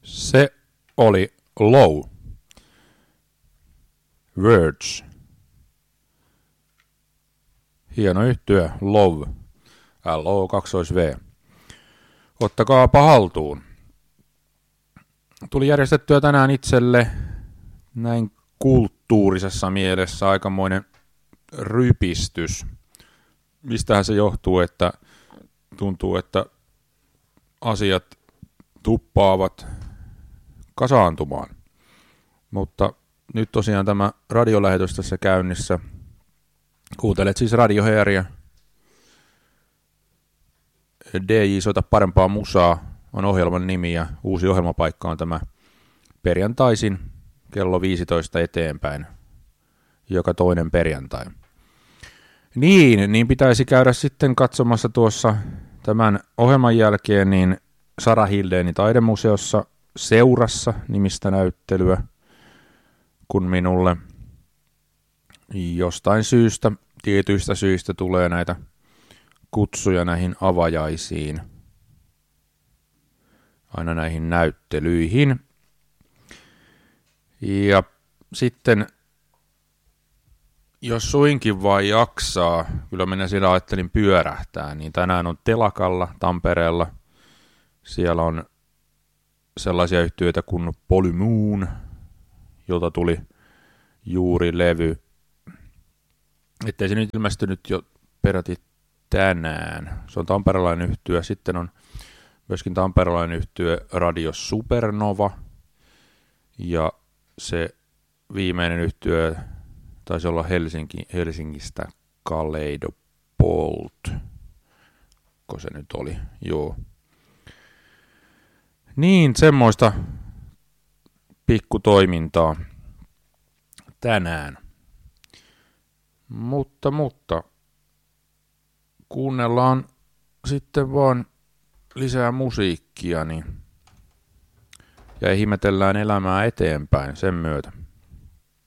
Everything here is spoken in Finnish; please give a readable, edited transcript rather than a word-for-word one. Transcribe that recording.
Se oli Low. Words. Hieno yhtye, Love. L-O-2-V. Ottakaapa haltuun. Tuli järjestettyä tänään itselle näin kulttuurisessa mielessä aikamoinen rypistys. Mistähän se johtuu, että tuntuu, että asiat tuppaavat kasaantumaan. Mutta nyt tosiaan tämä radiolähetys tässä käynnissä. Kuuntelet siis Radiohearia. DJ Soita parempaa musaa on ohjelman nimi ja uusi ohjelmapaikka on tämä perjantaisin kello 15 eteenpäin. Joka toinen perjantai. Niin pitäisi käydä sitten katsomassa tuossa tämän ohjelman jälkeen niin Sara Hildénin taidemuseossa Seurassa nimistä näyttelyä, kun minulle jostain syystä, tietyistä syistä tulee näitä kutsuja näihin avajaisiin, aina näihin näyttelyihin. Ja sitten, jos suinkin vaan jaksaa, kyllä minä siellä ajattelin pyörähtää, niin tänään on Telakalla Tampereella. Siellä on sellaisia yhtyeitä kuin Polymoon, jolta tuli juuri levy. Ettei se nyt ilmestynyt jo peräti tänään. Se on tamperelainen yhtye. Sitten on myöskin tamperelainen yhtye Radio Supernova. Ja se viimeinen yhtye taisi olla Helsingistä Kaleidobolt. Ko se nyt oli? Joo. Niin, semmoista pikkutoimintaa tänään. Mutta kuunnellaan sitten vaan lisää musiikkia niin, ja ihmetellään elämää eteenpäin sen myötä.